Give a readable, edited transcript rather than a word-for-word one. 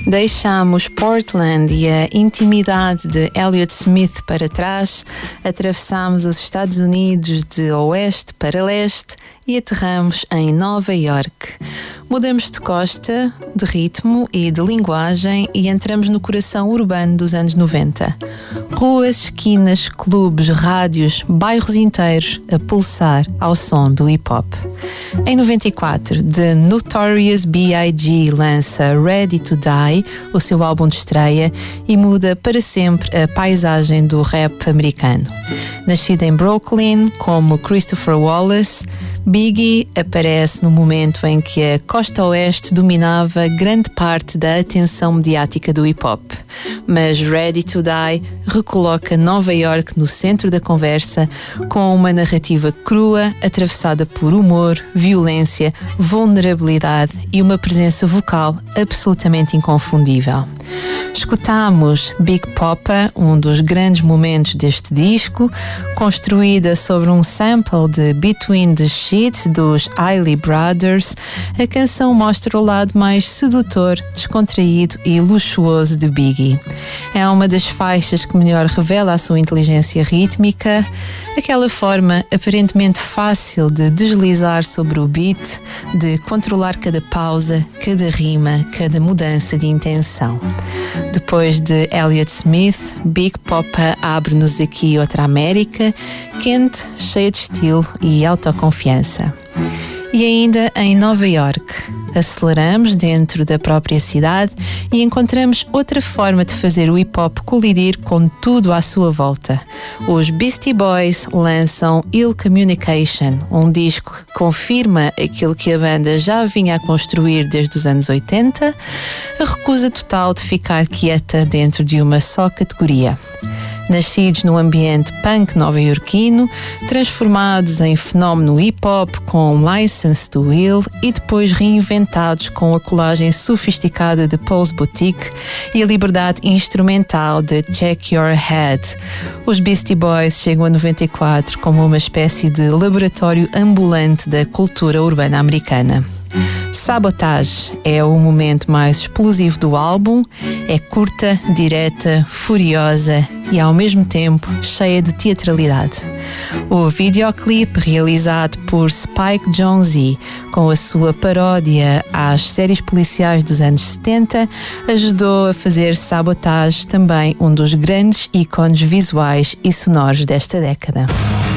Deixamos Portland e a intimidade de Elliott Smith para trás, atravessamos os Estados Unidos de oeste para leste e aterramos em Nova York. Mudamos de costa, de ritmo e de linguagem e entramos no coração urbano dos anos 90. Ruas, esquinas, clubes, rádios, bairros inteiros a pulsar ao som do hip-hop. Em 94, The Notorious B.I.G. lança Ready to Die, o seu álbum de estreia, e muda para sempre a paisagem do rap americano. Nascido em Brooklyn como Christopher Wallace, Biggie aparece no momento em que a costa oeste dominava grande parte da atenção mediática do hip-hop. Mas Ready to Die recoloca Nova York no centro da conversa, com uma narrativa crua, atravessada por humor, violência, vulnerabilidade e uma presença vocal absolutamente inconfundível. Escutamos Big Poppa, um dos grandes momentos deste disco, construída sobre um sample de Between the Sheets dos Isley Brothers. A canção mostra o lado mais sedutor, descontraído e luxuoso de Biggie. É uma das faixas que melhor revela a sua inteligência rítmica, aquela forma aparentemente fácil de deslizar sobre o beat, de controlar cada pausa, cada rima, cada mudança de intenção. Depois de Elliott Smith, Big Poppa abre-nos aqui outra América, quente, cheia de estilo e autoconfiança. E ainda em Nova York, aceleramos dentro da própria cidade e encontramos outra forma de fazer o hip-hop colidir com tudo à sua volta. Os Beastie Boys lançam Ill Communication, um disco que confirma aquilo que a banda já vinha a construir desde os anos 80, a recusa total de ficar quieta dentro de uma só categoria. Nascidos num ambiente punk nova-iorquino, transformados em fenómeno hip-hop com License to Ill e depois reinventados com a colagem sofisticada de Paul's Boutique e a liberdade instrumental de Check Your Head. Os Beastie Boys chegam a 94 como uma espécie de laboratório ambulante da cultura urbana americana. Sabotage é o momento mais explosivo do álbum, é curta, direta, furiosa e ao mesmo tempo cheia de teatralidade. O videoclipe realizado por Spike Jonze, com a sua paródia às séries policiais dos anos 70, ajudou a fazer Sabotage também um dos grandes ícones visuais e sonoros desta década.